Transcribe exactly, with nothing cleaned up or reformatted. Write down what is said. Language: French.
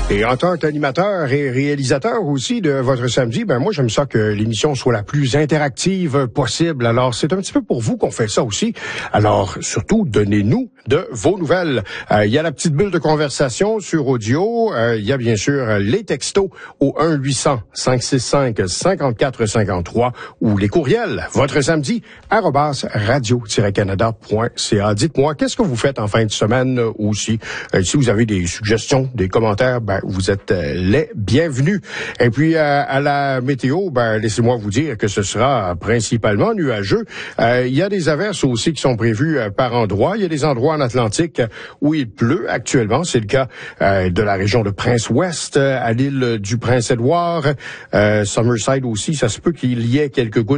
Et en tant qu'animateur et réalisateur aussi de votre samedi, ben moi j'aime ça que l'émission soit la plus interactive possible. Alors c'est un petit peu pour vous qu'on fait ça aussi. Alors surtout donnez-nous de vos nouvelles. Euh, il y a la petite bulle de conversation sur audio. Euh, il y a bien sûr les textos au un huit cents cinq six cinq cinquante-quatre cinquante-trois ou les courriels. Votre samedi arobase radio-canada point c a. Dites-moi qu'est-ce que vous faites en fin de semaine aussi. Euh, si vous avez des suggestions, des commentaires, ben vous êtes euh, les bienvenus. Et puis euh, à la météo, ben laissez-moi vous dire que ce sera principalement nuageux. Euh, il y a des averses aussi qui sont prévues euh, par endroits. Il y a des endroits en Atlantique où il pleut actuellement. C'est le cas euh, de la région de Prince-Ouest, à l'île du Prince-Édouard, euh, Summerside aussi. Ça se peut qu'il y ait quelques gouttes